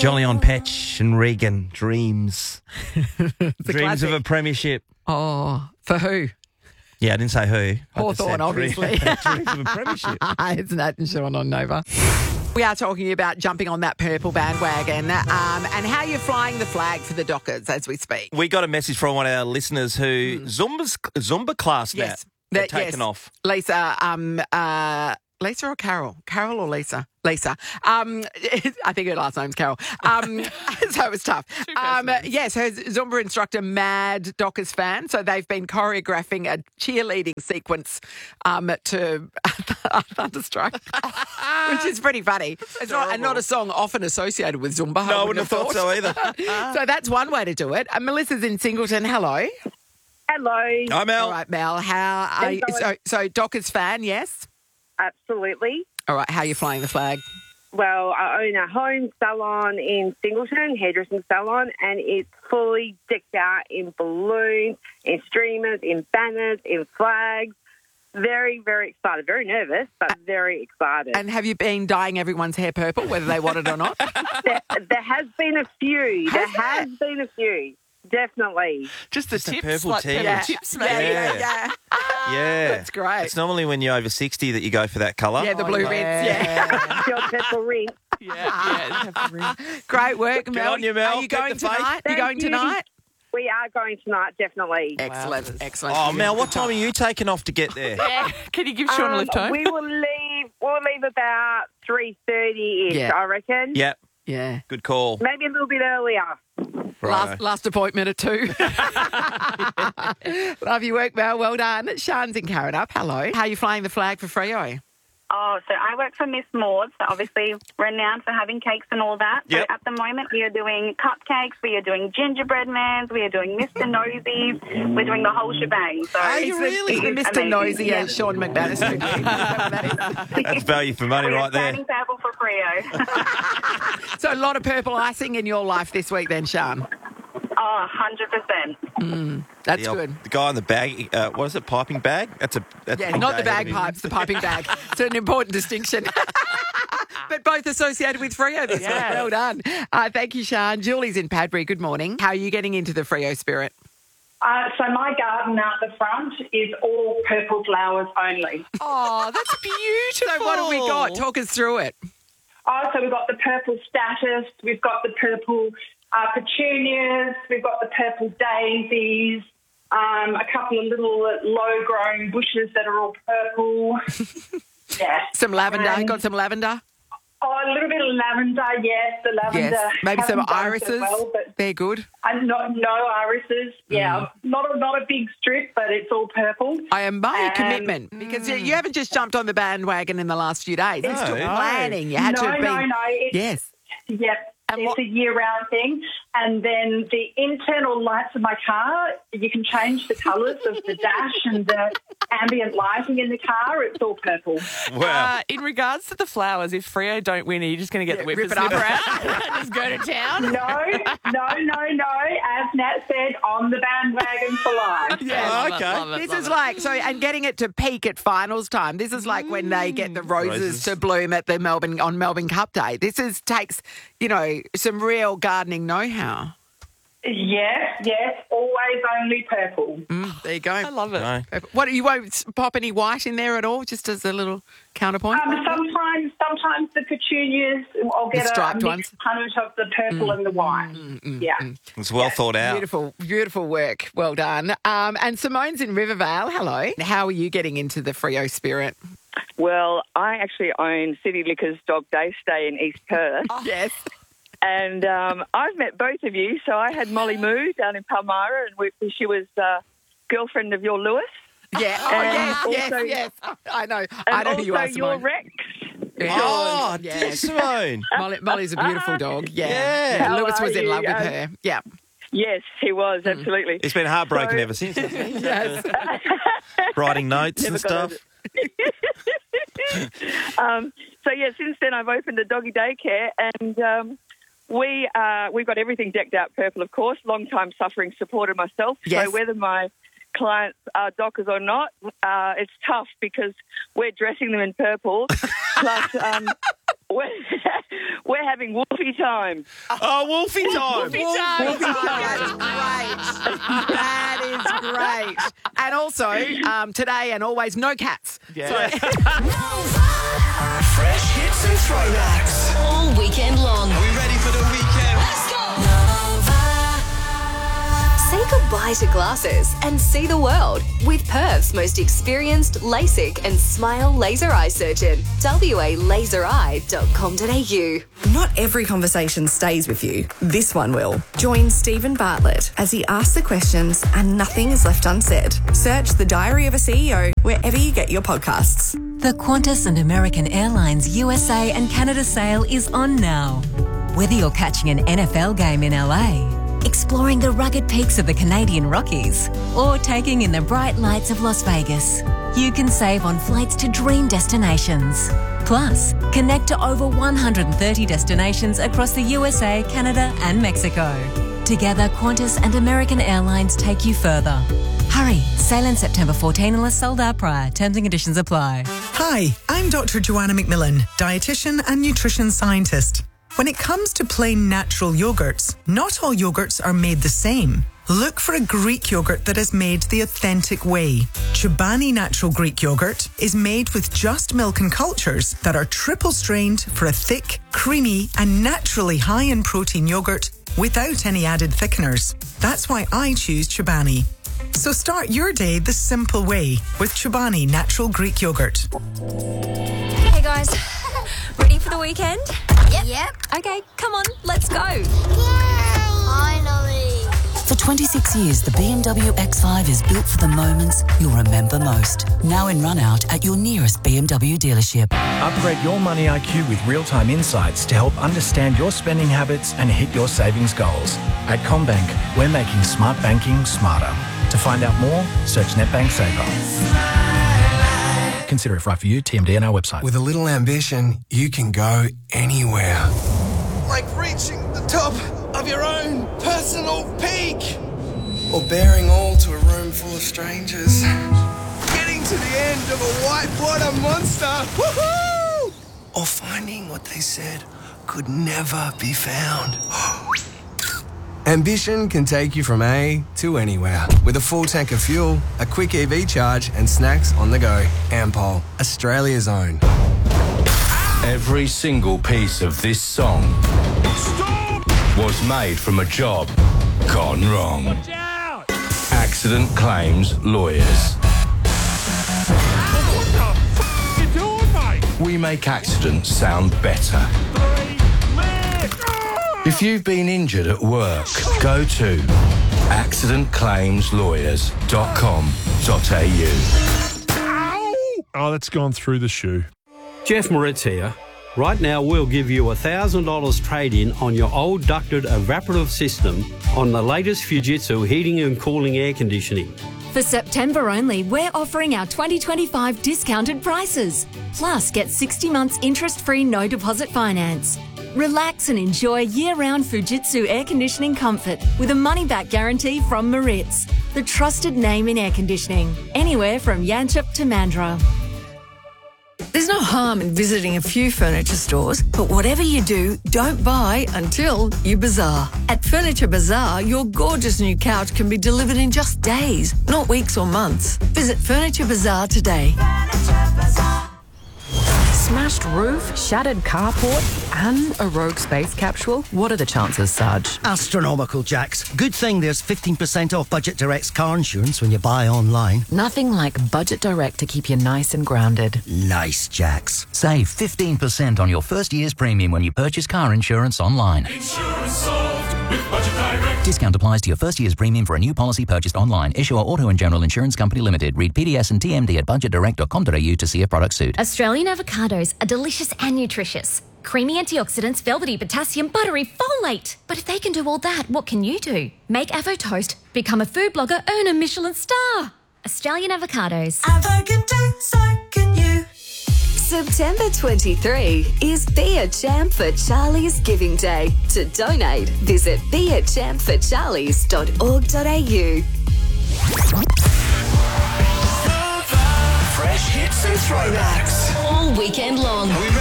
Jolly on Petch and Regan, dreams. Dreams classic. of a premiership. Oh, for who? Yeah, I didn't say who. I just Hawthorn, said obviously. Dreams of a premiership. It's Nat and Sean on Nova. We are talking about jumping on that purple bandwagon and how you're flying the flag for the Dockers as we speak. We got a message from one of our listeners who Zumba class now. Yes. They're taken off. Lisa, Lisa or Carol? Carol or Lisa? Lisa. I think her last name's Carol. So it was tough. Yes, her Zumba instructor, mad Dockers fan. So they've been choreographing a cheerleading sequence to Thunderstruck, which is pretty funny. It's not a song often associated with Zumba. No, I wouldn't have thought so either. So that's one way to do it. Melissa's in Singleton. Hello. Hello. Hi, Mel. All right, Mel. How are you? So Dockers fan, yes? Absolutely. All right, how are you flying the flag? Well, I own a home salon in Singleton, hairdressing salon, and it's fully decked out in balloons, in streamers, in banners, in flags. Very, very excited. Very nervous, but very excited. And have you been dyeing everyone's hair purple, whether they want it or not? There has been a few. There has been a few. Definitely. Just the Just a tips, purple like tee. purple tips, maybe. Yeah. Yeah. That's great. It's normally when you're over 60 that you go for that colour. Yeah, the blue rinse. Yeah. Your purple ring. Yeah. Great work, Mel. on you, Mel. Are you Get going the faith. tonight? You Thank going you. tonight? We are going tonight, definitely. Excellent. Excellent. Oh, Mel, what time are you taking off to get there? Can you give Sean a lift home? We will leave. We'll leave about 3:30ish, Yeah. I reckon. Yep. Yeah. Good call. Maybe a little bit earlier. Last appointment at 2. Love your work, Mel. Well done. Sean's in Carrinup. Hello. How are you flying the flag for Freo? Oh, so I work for Miss Maud, so obviously renowned for having cakes and all that. Yep. So at the moment we are doing cupcakes, we are doing gingerbread mans, we are doing Mr. Nosies, we're doing the whole shebang. So Are you really? He's the Mr. amazing. Nosy Yeah. as Sean McManus. Is that what that is? That's value for money We are right there. standing table for Freo. So a lot of purple icing in your life this week then, Sean. Oh, 100%. That's good. The guy in the bag, what is it, piping bag? That's a Yeah, big not the day, isn't it? bagpipes, the piping bag. It's an important distinction. But both associated with Freo this week. Well done. Thank you, Sean. Julie's in Padbury. Good morning. How are you getting into the Freo spirit? So my garden out the front is all purple flowers only. Oh, that's beautiful. So what have we got? Talk us through it. So we've got the purple statice, we've got the purple petunias, we've got the purple daisies, a couple of little low-growing bushes that are all purple. Yeah. Some lavender. And- Got some lavender? a little bit of lavender, yes. The lavender. Yes. Maybe some hasn't done so irises. well, but They're good. no irises. Yeah, not a big strip, but it's all purple. I admire your commitment because you haven't just jumped on the bandwagon in the last few days. It's took planning. You had to have been. No. Yes. Yep. And It's what- a year-round thing. And then the internal lights of my car, you can change the colours of the dash and the ambient lighting in the car. It's all purple. Wow. In regards to the flowers, if Freo don't win, are you just going to get the rip it whippersnapper up. out and just go to town? No. As Nat said, on the bandwagon for life. Yeah. Okay. This is like and getting it to peak at finals time. This is like when they get the roses to bloom at the Melbourne Cup Day. This takes some real gardening know-how. Yes, always only purple. There you go. I love it. No. What, you won't pop any white in there at all, just as a little counterpoint? Sometimes the petunias, I'll The get a striped mixed punch of the purple and the white. Yeah. It's well thought out. Beautiful work. Well done. And Simone's in Rivervale. Hello. How are you getting into the Freo spirit? Well, I actually own City Liquors Dog Day Stay in East Perth. Yes. And I've met both of you. So I had Molly Moo down in Palmyra, and she was girlfriend of your Lewis. Yeah. And Yes. I know. And I know who you are, also your Simone. Rex. Oh, Yes. dear Simone. Molly's a beautiful dog. Yeah. Yeah. And Lewis How was are in love you? with her. Yeah. Yes, he was, absolutely. It's been heartbroken So- ever since, hasn't it? Yes. Writing notes and Never got stuff. Since then I've opened a doggy daycare, and we've got everything decked out purple, of course. Long-time suffering supporter myself. Yes. So whether my clients are dockers or not, it's tough because we're dressing them in purple. Plus, We're having Wolfie time. Oh, Wolfie time. That is great. And also, today and always, no cats. Yeah. Fresh hits and throwbacks. All weekend long. Are we ready for the weekend? Let's go! Say goodbye to glasses and see the world with Perth's most experienced LASIK and Smile laser eye surgeon. WALasereye.com.au. Not every conversation stays with you. This one will. Join Stephen Bartlett as he asks the questions and nothing is left unsaid. Search The Diary of a CEO wherever you get your podcasts. The Qantas and American Airlines USA and Canada sale is on now. Whether you're catching an NFL game in LA, exploring the rugged peaks of the Canadian Rockies, or taking in the bright lights of Las Vegas, you can save on flights to dream destinations. Plus, connect to over 130 destinations across the USA, Canada and Mexico. Together, Qantas and American Airlines take you further. Hurry, sail in September 14 unless sold out prior. Terms and conditions apply. Hi, I'm Dr. Joanna McMillan, dietitian and nutrition scientist. When it comes to plain natural yogurts, not all yogurts are made the same. Look for a Greek yogurt that is made the authentic way. Chobani Natural Greek Yogurt is made with just milk and cultures that are triple strained for a thick, creamy and naturally high in protein yogurt without any added thickeners. That's why I choose Chobani. So start your day the simple way with Chobani Natural Greek Yogurt. Hey guys, ready for the weekend? Yep. Okay, come on, let's go. Yay! Finally. For 26 years, the BMW X5 is built for the moments you'll remember most. Now in run-out at your nearest BMW dealership. Upgrade your money IQ with real-time insights to help understand your spending habits and hit your savings goals. At CommBank, we're making smart banking smarter. To find out more, search NetBank Saver. Consider if right for you. TMD on our website. With a little ambition, you can go anywhere. Like reaching the top of your own personal peak. Or bearing all to a room full of strangers. Getting to the end of a whitewater monster. Woohoo! Or finding what they said could never be found. Ambition can take you from A to anywhere. With a full tank of fuel, a quick EV charge, and snacks on the go. Ampol, Australia's own. Every single piece of this song was made from a job gone wrong. Accident Claims Lawyers. What the f*** you doing, mate? We make accidents sound better. If you've been injured at work, go to accidentclaimslawyers.com.au. Oh, that's gone through the shoe. Jeff Moritz here. Right now, we'll give you $1,000 trade-in on your old ducted evaporative system on the latest Fujitsu heating and cooling air conditioning. For September only, we're offering our 2025 discounted prices. Plus, get 60 months interest-free no deposit finance. Relax and enjoy year-round Fujitsu air conditioning comfort with a money-back guarantee from Moritz, the trusted name in air conditioning, anywhere from Yanchep to Mandurah. There's no harm in visiting a few furniture stores, but whatever you do, don't buy until you bazaar. At Furniture Bazaar, your gorgeous new couch can be delivered in just days, not weeks or months. Visit Furniture Bazaar today. Smashed roof, shattered carport, and a rogue space capsule? What are the chances, Sarge? Astronomical, Jax. Good thing there's 15% off Budget Direct's car insurance when you buy online. Nothing like Budget Direct to keep you nice and grounded. Nice, Jax. Save 15% on your first year's premium when you purchase car insurance online. Insurance solved with Budget Direct. Discount applies to your first year's premium for a new policy purchased online. Issuer Auto and General Insurance Company Limited. Read PDS and TMD at budgetdirect.com.au to see if products suit. Australian avocados are delicious and nutritious. Creamy antioxidants, velvety potassium, buttery folate. But if they can do all that, what can you do? Make Avo Toast, become a food blogger, earn a Michelin star. Australian avocados. Avo can do, so can you. September 23 is Be a Champ for Charlie's Giving Day. To donate, visit beachampforcharlies.org.au. Fresh hits and throwbacks. All weekend long. Are we ready?